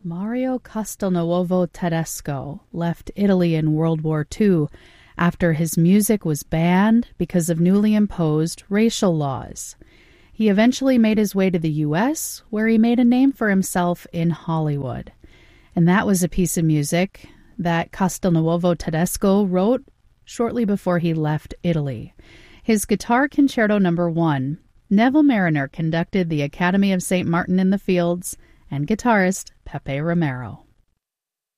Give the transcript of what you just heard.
Mario Castelnuovo Tedesco left Italy in World War II after his music was banned because of newly imposed racial laws. He eventually made his way to the U.S., where he made a name for himself in Hollywood. And that was a piece of music that Castelnuovo Tedesco wrote shortly before he left Italy. His Guitar Concerto No. 1, Neville Marriner conducted the Academy of St. Martin in the Fields, and guitarist Pepe Romero.